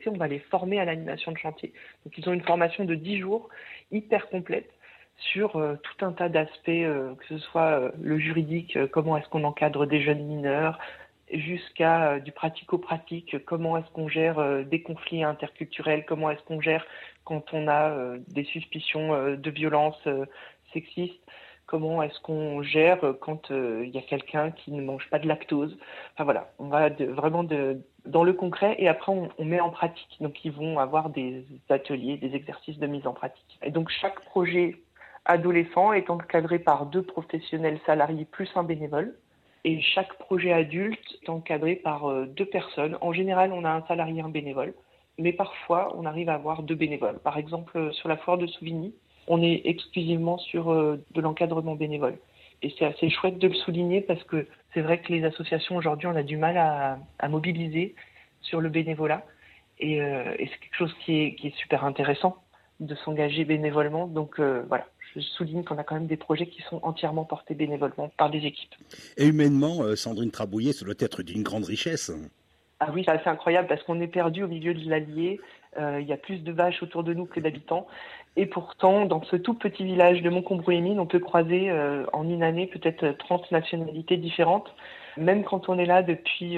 on va les former à l'animation de chantier. Donc ils ont une formation de 10 jours, hyper complète, sur tout un tas d'aspects, que ce soit le juridique, comment est-ce qu'on encadre des jeunes mineurs, jusqu'à du pratico-pratique, comment est-ce qu'on gère des conflits interculturels, comment est-ce qu'on gère quand on a des suspicions de violences sexistes, comment est-ce qu'on gère quand il y a quelqu'un qui ne mange pas de lactose. Enfin voilà, on va vraiment dans le concret et après on met en pratique. Donc ils vont avoir des ateliers, des exercices de mise en pratique. Et donc chaque projet adolescent est encadré par 2 professionnels salariés plus un bénévole. Et chaque projet adulte est encadré par 2 personnes. En général, on a un salarié et un bénévole. Mais parfois, on arrive à avoir 2 bénévoles. Par exemple, sur la foire de Souvigny, on est exclusivement sur de l'encadrement bénévole. Et c'est assez chouette de le souligner parce que c'est vrai que les associations, aujourd'hui, on a du mal à mobiliser sur le bénévolat. Et c'est quelque chose qui est super intéressant de s'engager bénévolement. Donc voilà, je souligne qu'on a quand même des projets qui sont entièrement portés bénévolement par des équipes. Et humainement, Sandrine Trabouillet, ça doit être d'une grande richesse. Ah oui, c'est assez incroyable parce qu'on est perdu au milieu de l'Allier. Il y a plus de vaches autour de nous que d'habitants. Et pourtant, dans ce tout petit village de Montcombrou-et-Mines, on peut croiser en une année peut-être 30 nationalités différentes. Même quand on est là depuis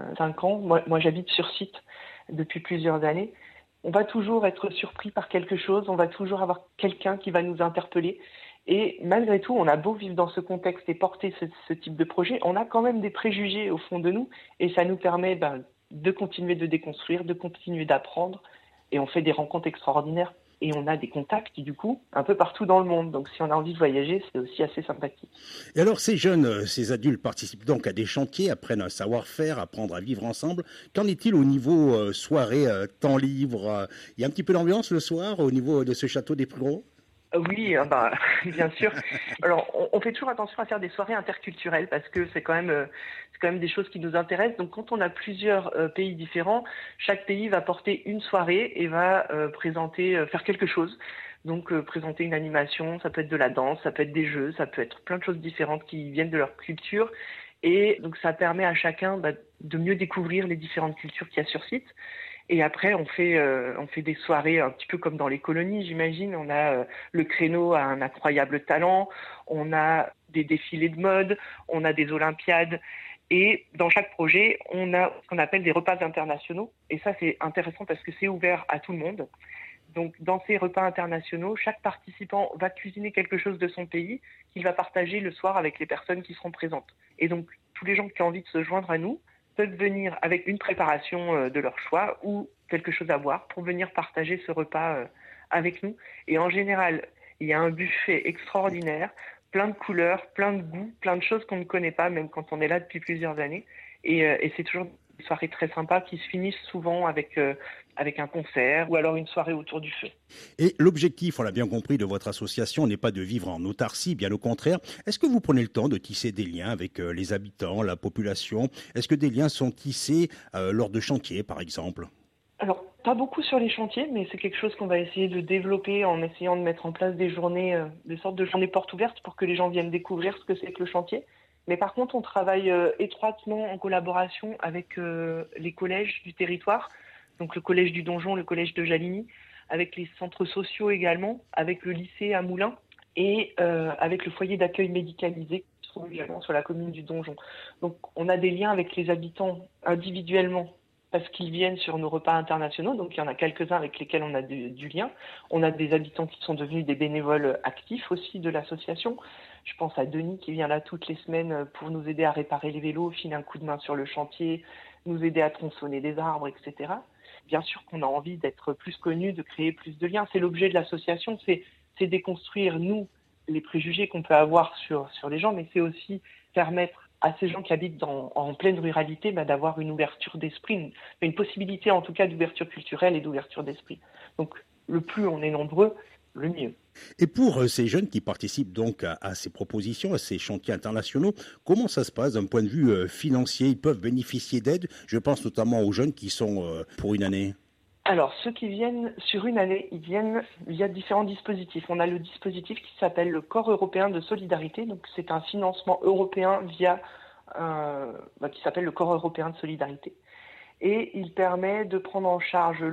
5 ans, moi j'habite sur site depuis plusieurs années, on va toujours être surpris par quelque chose, on va toujours avoir quelqu'un qui va nous interpeller. Et malgré tout, on a beau vivre dans ce contexte et porter ce type de projet, on a quand même des préjugés au fond de nous et ça nous permet de continuer de déconstruire, de continuer d'apprendre et on fait des rencontres extraordinaires. Et on a des contacts, du coup, un peu partout dans le monde. Donc, si on a envie de voyager, c'est aussi assez sympathique. Et alors, ces jeunes, ces adultes participent donc à des chantiers, apprennent un savoir-faire, apprendre à vivre ensemble. Qu'en est-il au niveau soirée, temps libre Il y a un petit peu d'ambiance le soir au niveau de ce château des Prureaux? Oui, bien sûr. Alors, on fait toujours attention à faire des soirées interculturelles parce que c'est quand même des choses qui nous intéressent. Donc, quand on a plusieurs pays différents, chaque pays va porter une soirée et va présenter, faire quelque chose. Donc, présenter une animation, ça peut être de la danse, ça peut être des jeux, ça peut être plein de choses différentes qui viennent de leur culture. Et donc, ça permet à chacun de mieux découvrir les différentes cultures qu'il y a sur site. Et après, on fait des soirées un petit peu comme dans les colonies, j'imagine. On a le créneau à un incroyable talent, on a des défilés de mode, on a des olympiades. Et dans chaque projet, on a ce qu'on appelle des repas internationaux. Et ça, c'est intéressant parce que c'est ouvert à tout le monde. Donc, dans ces repas internationaux, chaque participant va cuisiner quelque chose de son pays qu'il va partager le soir avec les personnes qui seront présentes. Et donc, tous les gens qui ont envie de se joindre à nous peuvent venir avec une préparation de leur choix ou quelque chose à boire pour venir partager ce repas avec nous. Et en général, il y a un buffet extraordinaire, plein de couleurs, plein de goûts, plein de choses qu'on ne connaît pas, même quand on est là depuis plusieurs années. Et c'est toujours des soirées très sympas qui se finissent souvent avec un concert ou alors une soirée autour du feu. Et l'objectif, on l'a bien compris, de votre association n'est pas de vivre en autarcie, bien au contraire. Est-ce que vous prenez le temps de tisser des liens avec les habitants, la population? Est-ce que des liens sont tissés lors de chantiers, par exemple? Alors, pas beaucoup sur les chantiers, mais c'est quelque chose qu'on va essayer de développer en essayant de mettre en place des journées, des sortes de journées portes ouvertes pour que les gens viennent découvrir ce que c'est que le chantier. Mais par contre, on travaille étroitement en collaboration avec les collèges du territoire, donc le collège du Donjon, le collège de Jaligny, avec les centres sociaux également, avec le lycée à Moulins et avec le foyer d'accueil médicalisé qui se trouve également sur la commune du Donjon. Donc on a des liens avec les habitants individuellement parce qu'ils viennent sur nos repas internationaux, donc il y en a quelques-uns avec lesquels on a du lien. On a des habitants qui sont devenus des bénévoles actifs aussi de l'association. Je pense à Denis qui vient là toutes les semaines pour nous aider à réparer les vélos, filer un coup de main sur le chantier, nous aider à tronçonner des arbres, etc. Bien sûr qu'on a envie d'être plus connus, de créer plus de liens. C'est l'objet de l'association, c'est déconstruire, nous, les préjugés qu'on peut avoir sur les gens, mais c'est aussi permettre à ces gens qui habitent en pleine ruralité d'avoir une ouverture d'esprit, une possibilité en tout cas d'ouverture culturelle et d'ouverture d'esprit. Donc le plus on est nombreux, le mieux. Et pour ces jeunes qui participent donc à ces propositions, à ces chantiers internationaux, comment ça se passe d'un point de vue financier? Ils peuvent bénéficier d'aide. Je pense notamment aux jeunes qui sont pour une année. Alors, ceux qui viennent sur une année, ils viennent via différents dispositifs. On a le dispositif qui s'appelle le Corps européen de solidarité. Donc, c'est un financement européen qui s'appelle le Corps européen de solidarité. Et il permet de prendre en charge